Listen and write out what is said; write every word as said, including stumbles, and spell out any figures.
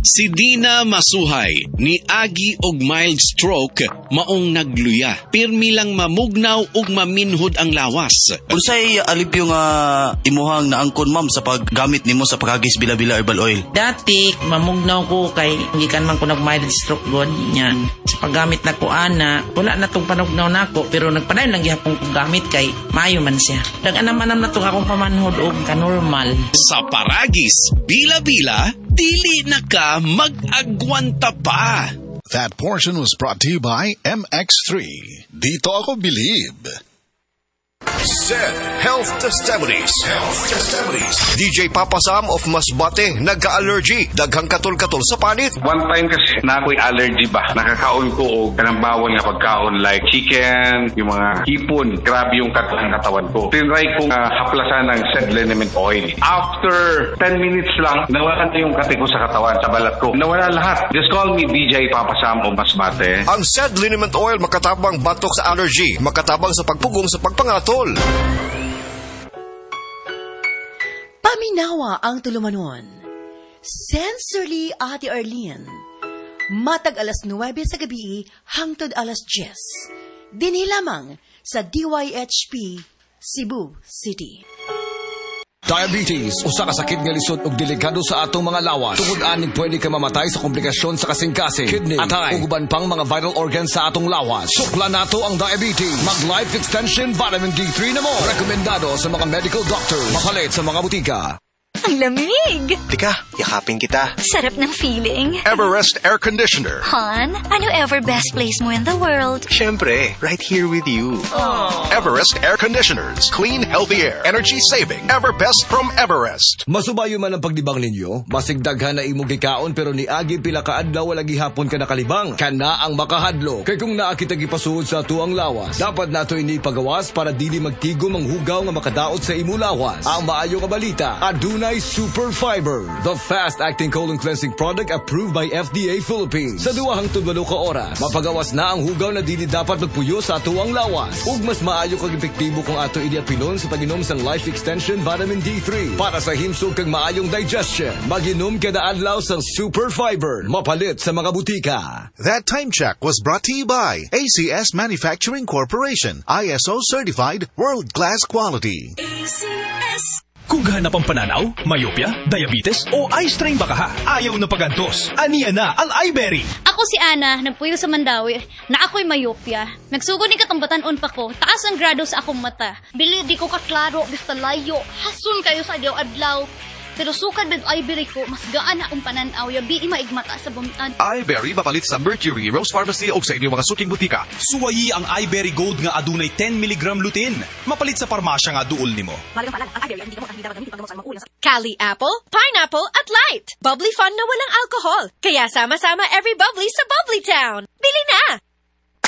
Si Dina Masuhay, ni agi og mild stroke, maong nagluya. Pirmi lang mamugnaw ug maminhod ang lawas. Unsay alipyo nga imuhang naangkon ma'am sa paggamit nimo sa pagagis bila-bila herbal oil? Dati, mamugnaw ko kay gikan man ko nag mild stroke god niya. Sa paggamit na ko ana, wala na tong panugnaw nako pero nagpadayon lang gyapon ko gamit kay maayo man siya. Dag-anam-anam na tong akong pamanhod og ka-normal. Sa paragis, bila-bila, dili na ka mag-agwanta pa. That portion was brought to you by M X three. Dito ako believe. Said Health Testimonies. Health Testimonies. D J Papa Sam of Masbate, nagka-allergy. Daghang katol-katol sa panit. One time kasi na ako'y allergy ba? Nakakaon ko o kanang bawal nga pagkaon like chicken, yung mga hipon. Grabe yung katawan katawan ko. Tinry kong uh, haplasan ng said liniment oil. After ten minutes lang, nawala na yung kati ko sa katawan, sa balat ko. Nawala lahat. Just call me D J Papa Sam of Masbate. Ang said liniment oil makatabang batok sa allergy, makatabang sa pagpugong sa pagpangatol. Paminawa ang tulumanon. Sensorily, Ate Arlene. Matag alas nuwebe sa gabi hangtod alas diyes. Dinhi lamang sa D Y H P, Cebu City. Diabetes, usa ka sakit nga lisod ug delikado sa atong mga lawas. Tungod aning pwede ka mamatay sa komplikasyon sa kasing-kasing, kidney, atay, ug uban pang mga vital organs sa atong lawas. Sukla nato ang diabetes. Mag Life Extension Vitamin D three na mo. Rekomendado sa mga medical doctors. Mapalit sa mga butika. Ang lamig! Tika, yakapin kita. Sarap ng feeling. Everest Air Conditioner. Han, ano ever best place mo in the world? Siyempre, right here with you. Aww. Everest Air Conditioners. Clean, healthy air. Energy saving. Ever best from Everest. Masubayo man ang pagdibang ninyo. Basig daghan na imong gikaon pero ni agi pila ka adlaw wala gihapon ka nakalibang. Kana ang makahadlo. Kay kung naa kita gipasuod sa tuang lawas, dapat nato ini pagawas para dili magtigom ang hugaw nga makadaot sa imo lawas. Ang maayo nga balita, adunay Super Fiber, the fast-acting colon cleansing product approved by F D A Philippines. Sa duwa hangtod walo ka oras, mapagawas na ang hugaw na dili dapat magpuyo sa tuwang lawas. Ug mas maayo kag epektibo kung ato idiapilon sa pag-inom sang Life Extension Vitamin D three para sa himsog kag maayong digestion. Mag-inom kada adlaw sang Super Fiber, mapalit sa mga butika. That time check was brought to you by A C S Manufacturing Corporation, I S O certified, world-class quality. A C S. Kung hanap ang pananaw, myopia, diabetes o eye strain baka ha, ayaw na pagantos. Aniya na ang iBerry. Ako si Ana, nagpuyo sa Mandawi, na ako'y myopia. Nagsugod ni katong batanon pa ko, taas ang grado sa akong mata. Bili di ko kaklaro, basta layo, hasun kayo sa adlaw-adlaw. Pero sukad med iBerry ko, mas gaan na akong pananaw, yabi maigmata sa bumtan. iBerry mapalit sa Mercury, Rose Pharmacy o sa inyong mga suking butika. Suwayi ang iBerry Gold nga adunay ten milligram lutein. Mapalit sa parmasya nga duol nimo. Cali Apple, Pineapple at Light. Bubbly fun na walang alcohol. Kaya sama-sama every bubbly sa Bubbly Town. Bili na!